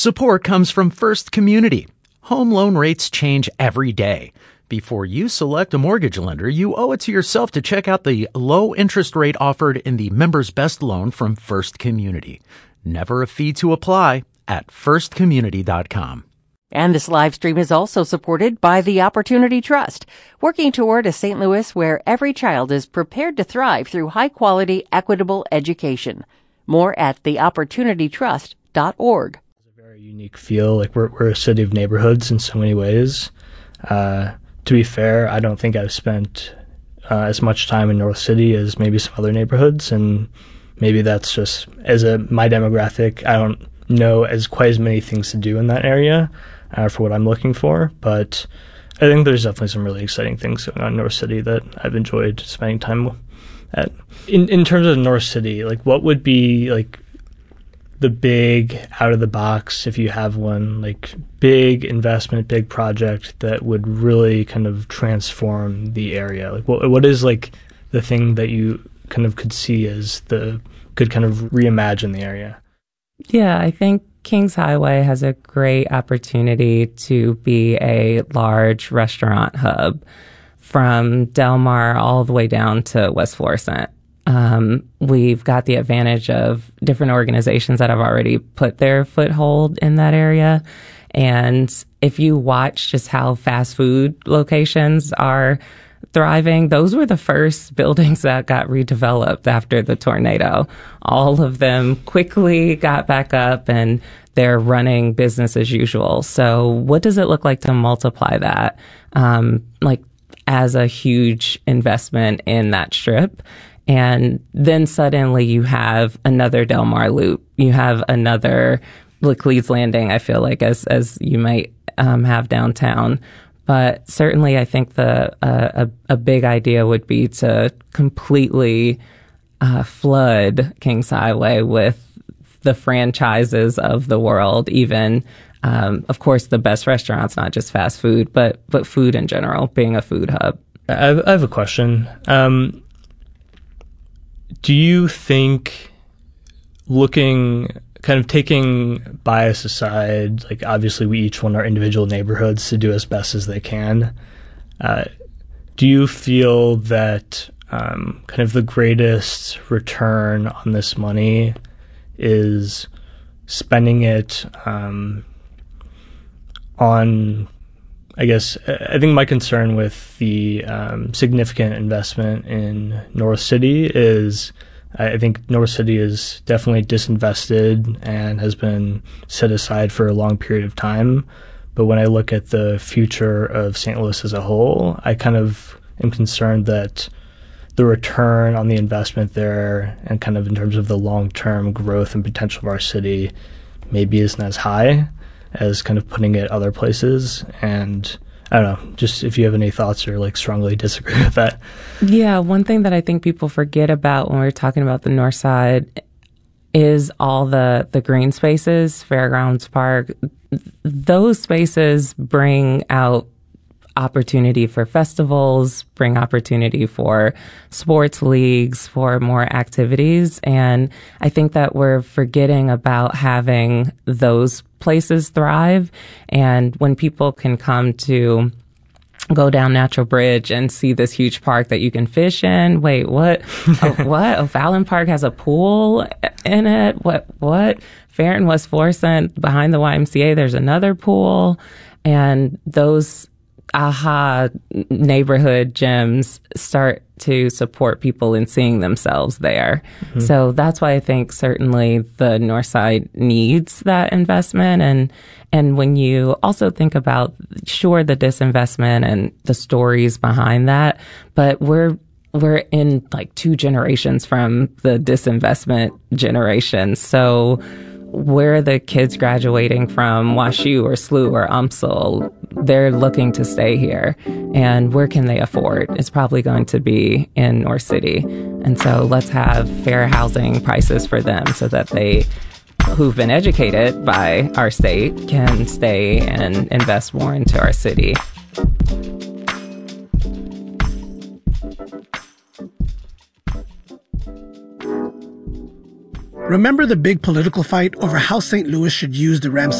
Support comes from First Community. Home loan rates change every day. Before you select a mortgage lender, you owe it to yourself to check out the low interest rate offered in the Members Best Loan from First Community. Never a fee to apply at firstcommunity.com. And this live stream is also supported by the Opportunity Trust, working toward a St. Louis where every child is prepared to thrive through high-quality, equitable education. More at theopportunitytrust.org. It's a very unique feel. Like we're a city of neighborhoods in so many ways. To be fair, I don't think I've spent as much time in North City as maybe some other neighborhoods, and maybe that's just my demographic. I don't know quite as many things to do in that area for what I'm looking for, but I think there's definitely some really exciting things going on in North City that I've enjoyed spending time at. In terms of North City, like what would be like the big out of the box, if you have one, like big investment, big project that would really kind of transform the area? Like what is like the thing that you kind of could see could kind of reimagine the area? Yeah, I think Kings Highway has a great opportunity to be a large restaurant hub from Del Mar all the way down to West Florissant. We've got the advantage of different organizations that have already put their foothold in that area. And if you watch just how fast food locations are thriving, those were the first buildings that got redeveloped after the tornado. All of them quickly got back up and they're running business as usual. So what does it look like to multiply that, as a huge investment in that strip? And then suddenly you have another Del Mar loop. You have another Laclede's Landing, I feel like, as you might have downtown. But certainly I think a big idea would be to completely flood Kings Highway with the franchises of the world, even, of course, the best restaurants, not just fast food, but food in general, being a food hub. I have a question. Do you think, taking bias aside, like obviously we each want our individual neighborhoods to do as best as they can, do you feel that kind of the greatest return on this money is spending it on, I think my concern with the significant investment in North City is I think North City is definitely disinvested and has been set aside for a long period of time. But when I look at the future of St. Louis as a whole, I kind of am concerned that the return on the investment there and kind of in terms of the long-term growth and potential of our city maybe isn't as high as kind of putting it other places. And I don't know, just if you have any thoughts or like strongly disagree with that. Yeah, one thing that I think people forget about when we're talking about the North Side is all the green spaces, Fairgrounds Park. Those spaces bring out opportunity for festivals, bring opportunity for sports leagues, for more activities. And I think that we're forgetting about having those places thrive. And when people can come to go down Natural Bridge and see this huge park that you can fish in. Wait, what? What? O'Fallon Park has a pool in it? What? Fair and West Florissant, behind the YMCA, there's another pool. And those neighborhood gems start to support people in seeing themselves there. Mm-hmm. So that's why I think certainly the North Side needs that investment. And when you also think about, sure, the disinvestment and the stories behind that, but we're in like 2 generations from the disinvestment generation. So where are the kids graduating from WashU or SLU or UMSL? They're looking to stay here. And where can they afford? It's probably going to be in North City. And so let's have fair housing prices for them so that they, who've been educated by our state, can stay and invest more into our city. Remember the big political fight over how St. Louis should use the Ramsey